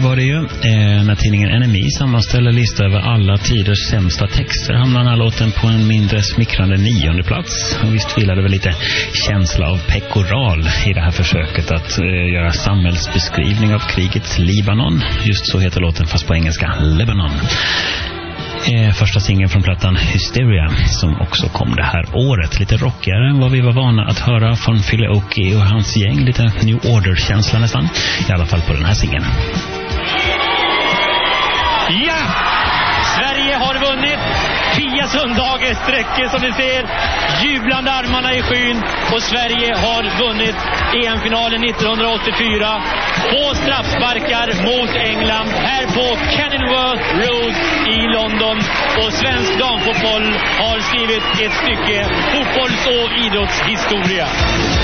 var det ju när tidningen NME sammanställer lista över alla tiders sämsta texter hamnar den här låten på en mindre smickrande 9:e plats. Och visst vilade väl lite känsla av pekoral i det här försöket att göra samhällsbeskrivning av krigets Libanon. Just så heter låten, fast på engelska Lebanon. Första singeln från plattan Hysteria, som också kom det här året. Lite rockigare än vad vi var vana att höra från Phil Oakey och hans gäng. Lite New Order-känsla nästan. I alla fall på den här singeln. Ja! Sverige har vunnit! Pia Sundhage sträcker, som ni ser, jublande armarna i skyn, och Sverige har vunnit EM-finalen 1984 på straffsparkar mot England här på Kenilworth Road i London. Och svensk damfotboll har skrivit ett stycke fotbolls- och idrottshistoria.